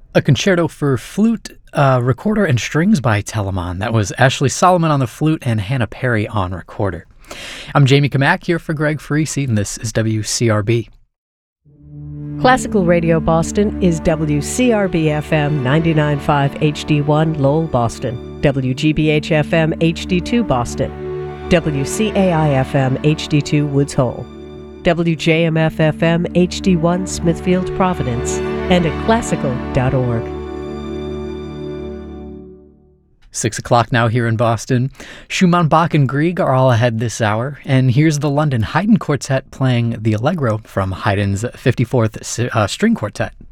A concerto for flute, recorder, and strings by Telemann. That was Ashley Solomon on the flute and Hannah Perry on recorder. I'm Jamie Kamak here for Greg Farisi, and this is WCRB. Classical Radio Boston is WCRB-FM 99.5 HD1 Lowell, Boston, WGBH-FM HD2 Boston, WCAI-FM HD2 Woods Hole, WJMF-FM HD1 Smithfield, Providence, and at classical.org. 6 o'clock now here in Boston. Schumann, Bach, and Grieg are all ahead this hour, and here's the London Haydn Quartet playing the Allegro from Haydn's 54th String Quartet.